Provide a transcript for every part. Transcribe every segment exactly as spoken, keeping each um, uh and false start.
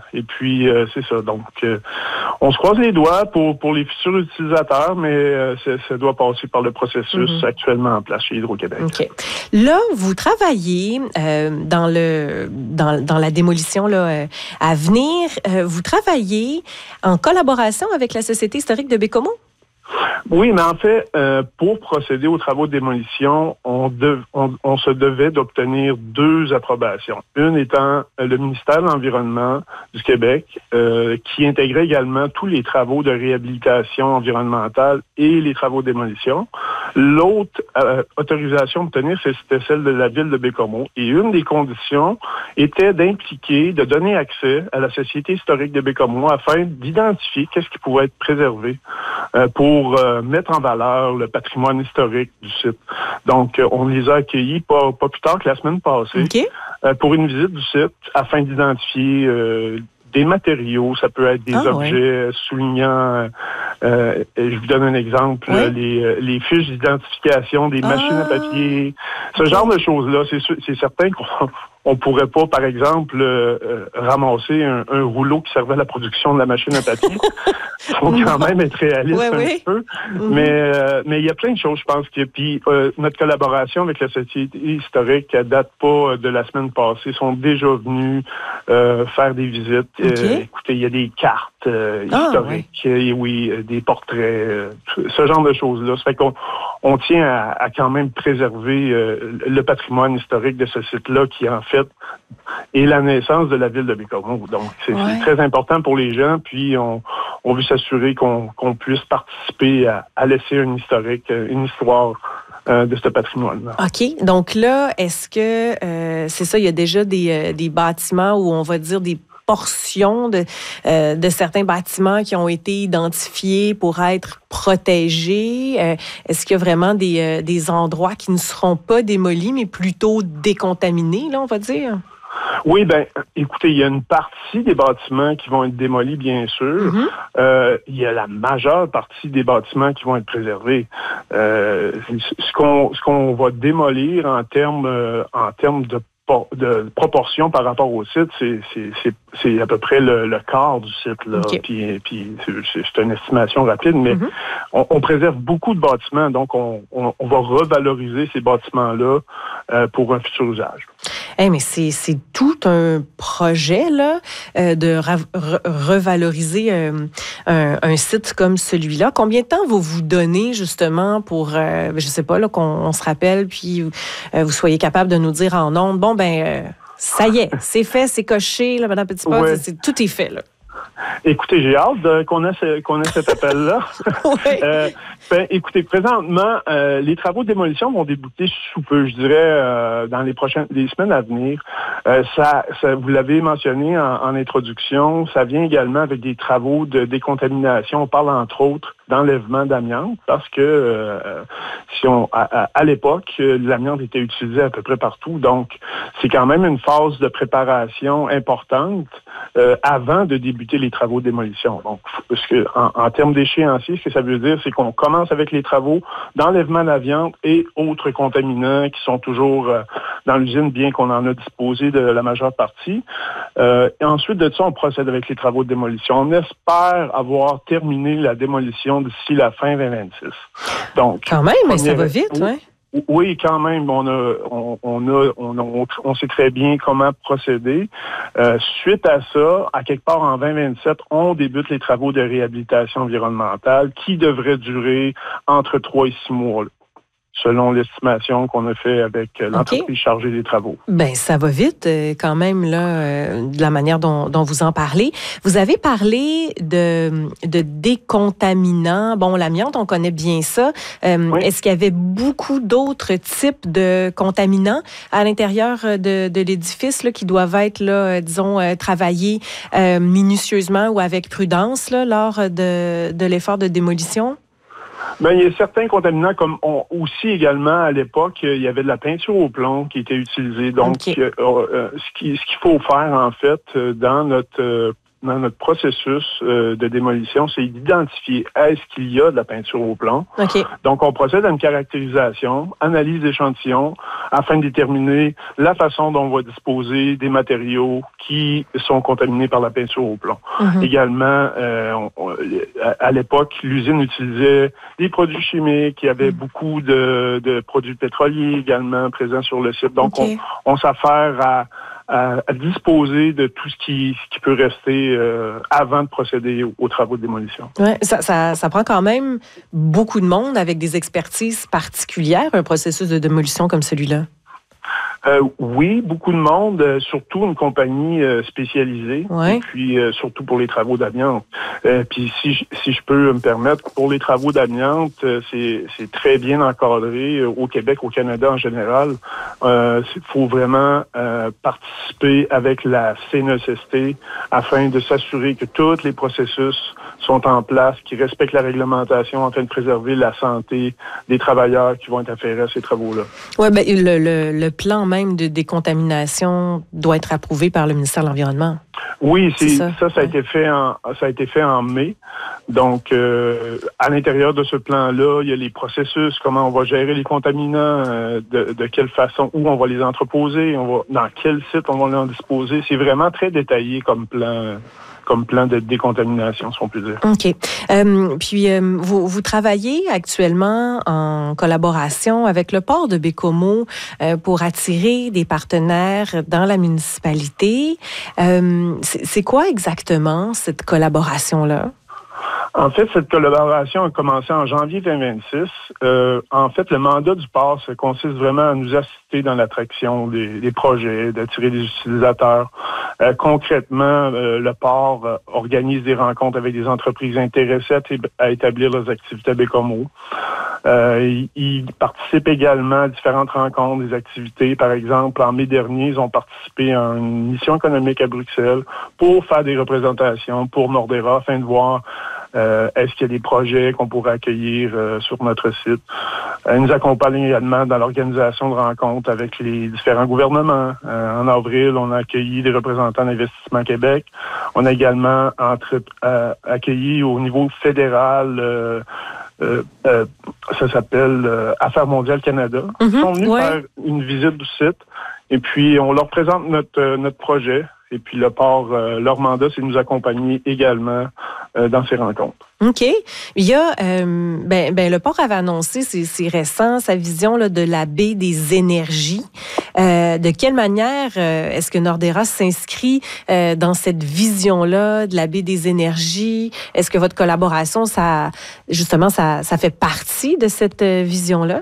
Et puis, euh, c'est ça. Donc, euh, on se croise les doigts pour, pour les futurs utilisateurs, mais euh, ça doit passer par le processus mm-hmm. actuellement en place chez Hydro-Québec. OK. Là, vous travaillez euh, dans le dans, dans la démolition là, euh, à venir. Euh, vous travaillez en collaboration avec la Société historique de Baie-Comeau? Oui, mais en fait, euh, pour procéder aux travaux de démolition, on, dev, on, on se devait d'obtenir deux approbations. Une étant le ministère de l'Environnement du Québec, euh, qui intégrait également tous les travaux de réhabilitation environnementale et les travaux de démolition. L'autre euh, autorisation à obtenir, c'était celle de la ville de Baie-Comeau. Et une des conditions était d'impliquer, de donner accès à la Société historique de Baie-Comeau afin d'identifier qu'est-ce qui pouvait être préservé euh, pour euh, mettre en valeur le patrimoine historique du site. Donc, euh, on les a accueillis pas, pas plus tard que la semaine passée okay. euh, pour une visite du site afin d'identifier euh, des matériaux, ça peut être des ah, objets ouais. soulignant, euh, je vous donne un exemple, ouais. les, les fiches d'identification des ah, machines à papier, ce okay. genre de choses-là. C'est, c'est certain qu'on on pourrait pas, par exemple, euh, ramasser un, un rouleau qui servait à la production de la machine à papier. Il faut quand même être réaliste ouais, un ouais. petit peu. Mm-hmm. Mais euh, mais il y a plein de choses, je pense. Que, puis euh, notre collaboration avec la Société historique, elle date pas de la semaine passée. Ils sont déjà venus euh, faire des visites. Okay. Euh, écoutez, il y a des cartes euh, ah, historiques, ouais. et oui, des portraits, euh, ce genre de choses-là. Ça fait qu'on on tient à, à quand même préserver euh, le patrimoine historique de ce site-là qui, en fait, est la naissance de la ville de Baie-Comeau. Donc, c'est, ouais. c'est très important pour les gens. Puis, on, on veut s'assurer qu'on, qu'on puisse participer à, à laisser un historique, une histoire euh, de ce patrimoine-là. OK. Donc là, est-ce que, euh, c'est ça, il y a déjà des, euh, des bâtiments où on va dire des portions de, euh, de certains bâtiments qui ont été identifiés pour être protégés? Euh, est-ce qu'il y a vraiment des, euh, des endroits qui ne seront pas démolis, mais plutôt décontaminés, là, on va dire? Oui, ben, écoutez, il y a une partie des bâtiments qui vont être démolis, bien sûr. Mm-hmm. Euh, il y a la majeure partie des bâtiments qui vont être préservés. Euh, ce qu'on, ce qu'on va démolir en termes, euh, en termes de de proportion par rapport au site, c'est, c'est, c'est, c'est à peu près le, le quart du site, là. Okay. Puis, puis c'est, c'est une estimation rapide, mais mm-hmm. on, on préserve beaucoup de bâtiments, donc on, on, on va revaloriser ces bâtiments-là euh, pour un futur usage. Hey, mais c'est, c'est tout un projet là, euh, de ra- re- revaloriser euh, un, un site comme celui-là. Combien de temps va vous donner justement pour, euh, je sais pas, là, qu'on on se rappelle, puis euh, vous soyez capable de nous dire en ondes, bon, ben, euh, ça y est, c'est fait, c'est coché, là, Madame Petitpas, ouais. c'est, tout est fait, là. Écoutez, j'ai hâte de, qu'on ait ce, qu'on ait cet appel-là. oui. euh, ben, écoutez, présentement, euh, les travaux de démolition vont débuter sous peu, je dirais, euh, dans les prochaines les semaines à venir. Euh, ça, ça, vous l'avez mentionné en, en introduction, ça vient également avec des travaux de décontamination. On parle entre autres d'enlèvement d'amiante parce que euh, si on à, à, à l'époque, l'amiante était utilisé à peu près partout. Donc, c'est quand même une phase de préparation importante euh, avant de débuter les travaux de démolition. Donc, parce que en, en termes d'échéancier, ce que ça veut dire, c'est qu'on commence avec les travaux d'enlèvement d'amiante et autres contaminants qui sont toujours euh, dans l'usine, bien qu'on en a disposé de la majeure partie. Euh, et ensuite de ça, on procède avec les travaux de démolition. On espère avoir terminé la démolition d'ici la fin vingt vingt-six. Donc, quand même, mais ça va vite, oui. Ouais. Oui, quand même, on a, on, on a, on, on, on sait très bien comment procéder. Euh, suite à ça, à quelque part en vingt vingt-sept, on débute les travaux de réhabilitation environnementale qui devraient durer entre trois et six mois. Là, selon l'estimation qu'on a fait avec l'entreprise okay. chargée des travaux. Ben ça va vite euh, quand même là, euh, de la manière dont, dont vous en parlez. Vous avez parlé de, de décontaminants. Bon, l'amiante, on connaît bien ça. Euh, oui. Est-ce qu'il y avait beaucoup d'autres types de contaminants à l'intérieur de, de l'édifice là, qui doivent être, là, disons, euh, travaillés euh, minutieusement ou avec prudence là, lors de, de l'effort de démolition? Ben, il y a certains contaminants, comme on, aussi également à l'époque, il y avait de la peinture au plomb qui était utilisée. Donc, okay. euh, euh, ce, qui, ce qu'il faut faire, en fait, dans notre euh, dans notre processus euh, de démolition, c'est d'identifier est-ce qu'il y a de la peinture au plomb. Okay. Donc, on procède à une caractérisation, analyse d'échantillons, afin de déterminer la façon dont on va disposer des matériaux qui sont contaminés par la peinture au plomb. Mm-hmm. Également, euh, on, on, à l'époque, l'usine utilisait des produits chimiques, il y avait mm. beaucoup de, de produits pétroliers également présents sur le site. Donc, okay. on, on s'affaire à À, à disposer de tout ce qui, ce qui peut rester euh, avant de procéder aux, aux travaux de démolition. Ouais, ça, ça, ça prend quand même beaucoup de monde avec des expertises particulières, un processus de démolition comme celui-là. Euh, oui, beaucoup de monde, euh, surtout une compagnie euh, spécialisée, ouais. et puis euh, surtout pour les travaux d'amiante. Euh, puis si je, si je peux me permettre, pour les travaux d'amiante, euh, c'est, c'est très bien encadré euh, au Québec, au Canada en général. Euh, il faut vraiment euh, participer avec la C N E S S T afin de s'assurer que tous les processus sont en place, qui respectent la réglementation afin de préserver la santé des travailleurs qui vont être afférés à ces travaux-là. Oui, bien, le, le, le plan même de décontamination doit être approuvé par le ministère de l'Environnement. Oui, c'est, c'est ça. ça, ça a ouais. été fait en, ça a été fait en mai. Donc, euh, à l'intérieur de ce plan-là, il y a les processus, comment on va gérer les contaminants, euh, de, de quelle façon, où on va les entreposer, on va, dans quel site on va les en disposer. C'est vraiment très détaillé comme plan. comme plan de décontamination, si on peut dire. OK. Euh, puis, euh, vous, vous travaillez actuellement en collaboration avec le port de Baie-Comeau euh, pour attirer des partenaires dans la municipalité. Euh, c'est, c'est quoi exactement cette collaboration-là? En fait, cette collaboration a commencé en janvier deux mille vingt-six. Euh, en fait, le mandat du port ça consiste vraiment à nous assister dans l'attraction des, des projets, d'attirer des utilisateurs. Euh, concrètement, euh, le port euh, organise des rencontres avec des entreprises intéressées à, t- à établir leurs activités à Baie-Comeau. Euh, il, il participe également à différentes rencontres, des activités. Par exemple, en mai dernier, ils ont participé à une mission économique à Bruxelles pour faire des représentations pour Nordera afin de voir Euh, est-ce qu'il y a des projets qu'on pourrait accueillir euh, sur notre site? Euh, ils nous accompagnent également dans l'organisation de rencontres avec les différents gouvernements. Euh, en avril, on a accueilli des représentants d'Investissement Québec. On a également entre, euh, accueilli au niveau fédéral euh, Euh, euh, ça s'appelle euh, Affaires mondiales Canada. Mm-hmm, Ils sont venus ouais. faire une visite du site et puis on leur présente notre euh, notre projet et puis le port, euh, leur mandat, c'est de nous accompagner également euh, dans ces rencontres. OK. Il y a, euh, ben, ben, le port avait annoncé, c'est, c'est récent, sa vision là, de la baie des énergies. Euh, de quelle manière euh, est-ce que Nordera s'inscrit euh, dans cette vision-là de la baie des énergies? Est-ce que votre collaboration, ça, justement, ça, ça fait partie de cette euh, vision-là?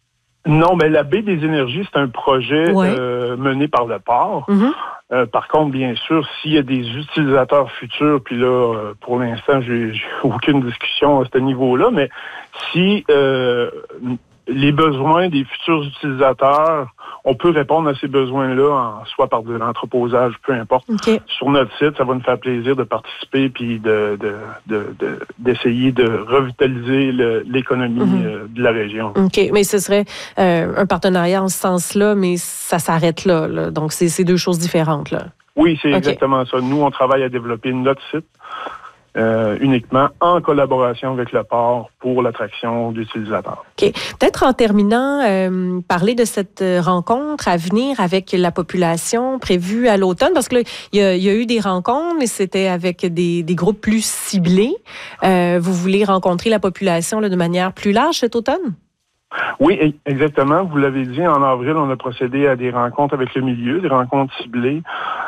Non, mais la baie des énergies, c'est un projet ouais. euh, mené par le port. Mm-hmm. Euh, par contre, bien sûr, s'il y a des utilisateurs futurs, puis là, euh, pour l'instant, j'ai, j'ai aucune discussion à ce niveau-là, mais si euh, les besoins des futurs utilisateurs, on peut répondre à ces besoins-là, en, soit par de l'entreposage, peu importe. Okay. Sur notre site, ça va nous faire plaisir de participer puis de, de, de, de, d'essayer de revitaliser le, l'économie mm-hmm. euh, de la région. OK, mais ce serait euh, un partenariat en ce sens-là, mais ça s'arrête là. là. Donc, c'est, c'est deux choses différentes, là. Oui, c'est okay. exactement ça. Nous, on travaille à développer notre site. Euh, uniquement en collaboration avec le port pour l'attraction d'utilisateurs. OK. Peut-être en terminant, euh, parler de cette rencontre à venir avec la population prévue à l'automne, parce que là, il y a, il y a eu des rencontres, mais c'était avec des, des groupes plus ciblés. Euh, vous voulez rencontrer la population là, de manière plus large cet automne? Oui, exactement. Vous l'avez dit, en avril, on a procédé à des rencontres avec le milieu, des rencontres ciblées.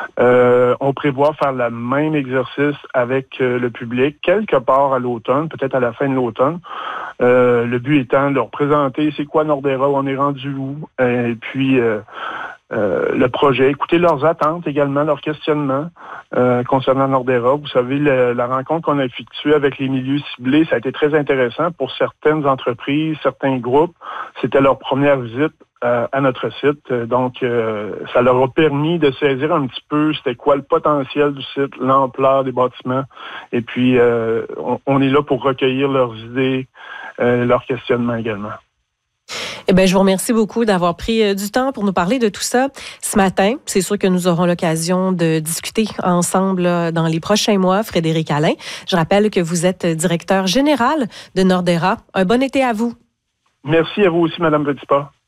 Euh, on prévoit faire le même exercice avec euh, le public, quelque part à l'automne, peut-être à la fin de l'automne. Euh, le but étant de leur présenter c'est quoi Nordera, où on est rendu où, et puis euh, euh, le projet, écouter leurs attentes également, leurs questionnements euh, concernant Nordera. Vous savez, le, la rencontre qu'on a effectuée avec les milieux ciblés, ça a été très intéressant pour certaines entreprises, certains groupes. C'était leur première visite euh, à notre site. Donc, euh, ça leur a permis de saisir un petit peu c'était quoi le potentiel du site, l'ampleur des bâtiments. Et puis, euh, on, on est là pour recueillir leurs idées, euh, leurs questionnements également. Eh bien, je vous remercie beaucoup d'avoir pris du temps pour nous parler de tout ça ce matin. C'est sûr que nous aurons l'occasion de discuter ensemble dans les prochains mois. Frédéric Allain, je rappelle que vous êtes directeur général de Nordera. Un bon été à vous. Merci à vous aussi, Madame Petitpas.